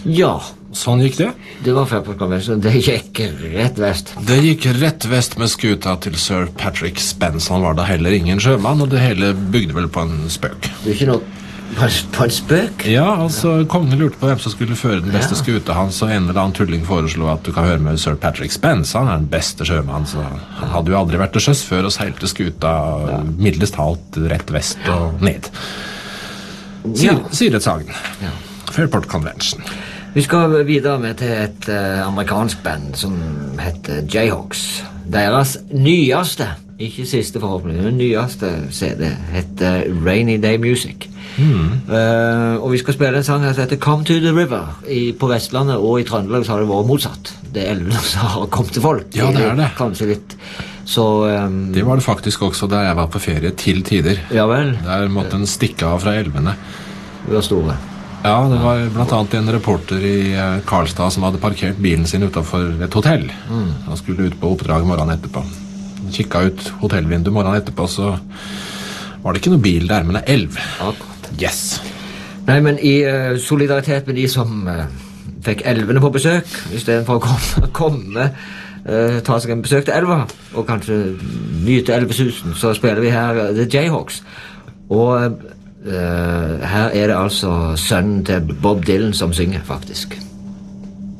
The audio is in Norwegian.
Ja, Sånn gikk det. det var Fairport Convention. Det gikk rett vest. Det gikk rett vest med skuta til Sir Patrick Spence. Han var da heller ingen sjømann, og det hele bygde vel på en spøk. Det er ikke noe på en spøk. Ja, altså, kongen lurte på hvem som skulle føre den beste skuta hans, og en eller annen tulling foreslo at du kan høre med Sir Patrick Spence. Han den beste sjømann, så han hadde jo aldri vært til sjøs før og seilte skuta middels talt rett vest og ned. Sier et sagen. Fairport Convention. Vi skal videre med til et amerikansk band som heter Jayhawks. Deres nyeste, ikke siste forhåpentlig, men nyeste CD heter Rainy Day Music. Og vi skal spille en sang som heter Come to the River. På Vestlandet og i Trøndelag så har det vært motsatt. Det elvene som har kommet til folk. Ja, det er det. Kanskje litt. Så, det var det faktisk også da jeg var på ferie til tider. Ja vel. Der måtte en stikke av fra elvene. Det var store. Ja, det var blant annet en reporter i Karlstad som hadde parkert bilen sin utenfor et hotell. Han skulle ut på oppdrag morgenen etterpå. Kikket ut hotellvinduet morgenen etterpå, så var det ikke noe bil der, men en elv. Akkurat. Yes. Nei, men i solidaritet med de som fikk elvene på besøk, i stedet for å komme ta seg en besøk til elva, og kanskje nyte elvesusen, så spiller vi her The Jayhawks. Og her er det altså sønnen til Bob Dylan som synger, faktisk.